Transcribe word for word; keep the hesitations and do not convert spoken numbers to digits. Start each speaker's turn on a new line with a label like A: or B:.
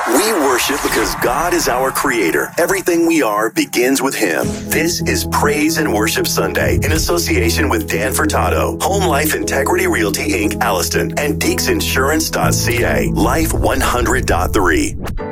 A: We worship because God is our creator. Everything we are begins with Him. This is Praise and Worship Sunday in association with Dan Furtado, Home Life Integrity Realty Incorporated, Alliston, and Deeks Insurance dot C A, Life one hundred point three.